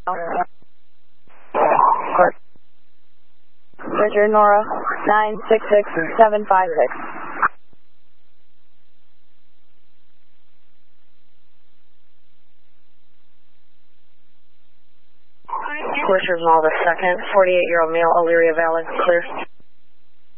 Richard Nora 966756. Richard Malva 2nd, 48-year-old male, Elyria Valley, clear.